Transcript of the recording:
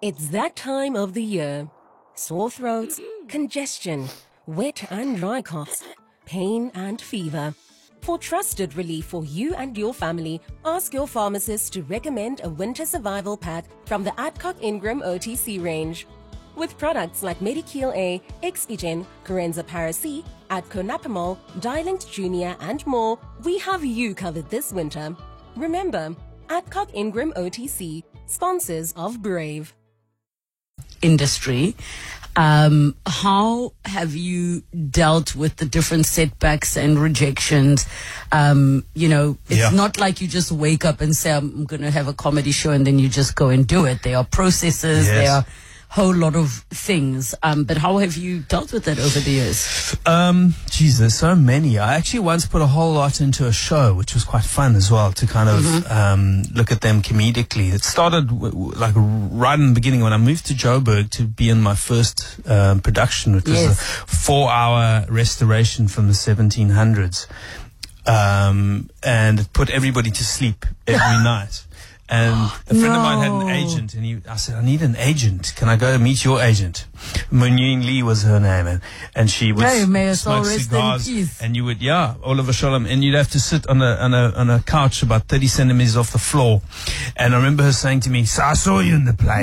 It's that time of the year. Sore throats, congestion, wet and dry coughs, pain and fever. For trusted relief for you and your family, ask your pharmacist to recommend a winter survival pack from the Adcock Ingram OTC range. With products like Medikil A, Expigen, Corenza Para-C, Adco Napamol, Dilinct Junior and more, we have you covered this winter. Remember, Adcock Ingram OTC, sponsors of Brave. Industry. How have you dealt with the different setbacks and rejections? It's not like you just wake up and say, I'm going to have a comedy show and then you just go and do it. There are processes, there are a whole lot of things. But how have you dealt with it over the years? There's so many. I actually once put a whole lot into a show, which was quite fun as well, to kind of look at them comedically. It started like right in the beginning when I moved to Joburg to be in my first production, which was a 4-hour restoration from the 1700s. And it put everybody to sleep every night. And a friend of mine had an agent, and I said, I need an agent. Can I go meet your agent? Munying Lee was her name, and she would smoke cigars, and you would, Oliver Sholem, and you'd have to sit on a couch about 30 centimeters off the floor. And I remember her saying to me, so I saw you in the play.